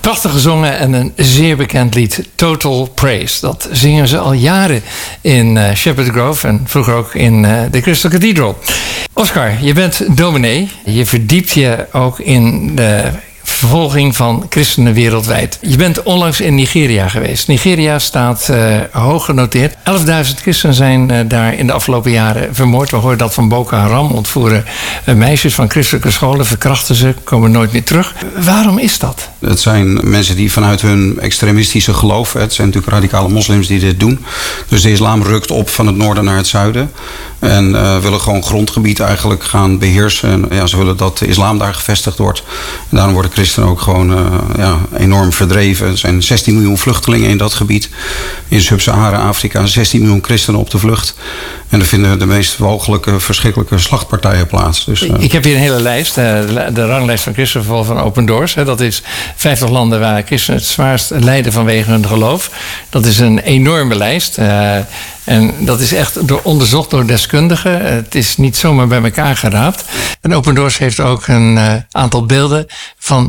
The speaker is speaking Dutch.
Prachtig gezongen en een zeer bekend lied, Total Praise. Dat zingen ze al jaren in Shepherd Grove en vroeger ook in de Crystal Cathedral. Oscar, je bent dominee. Je verdiept je ook in de vervolging van christenen wereldwijd. Je bent onlangs in Nigeria geweest. Nigeria staat hoog genoteerd. 11.000 christenen zijn daar in de afgelopen jaren vermoord. We hoorden dat van Boko Haram. Ontvoeren meisjes van christelijke scholen, verkrachten ze, komen nooit meer terug. Waarom is dat? Het zijn mensen die vanuit hun extremistische geloof, het zijn natuurlijk radicale moslims die dit doen. Dus de islam rukt op van het noorden naar het zuiden. En willen gewoon grondgebied eigenlijk gaan beheersen. En, ja, ze willen dat de islam daar gevestigd wordt. En daarom worden christenen ook gewoon enorm verdreven. Er zijn 16 miljoen vluchtelingen in dat gebied. In Sub-Sahara-Afrika 16 miljoen christenen op de vlucht. En er vinden de meest walgelijke, verschrikkelijke slachtpartijen plaats. Dus, Ik heb hier een hele lijst. De ranglijst van christenvervolg van Open Doors. Dat is 50 landen waar christenen het zwaarst lijden vanwege hun geloof. Dat is een enorme lijst. En dat is echt onderzocht door deskundigen. Het is niet zomaar bij elkaar geraapt. En Open Doors heeft ook een aantal beelden van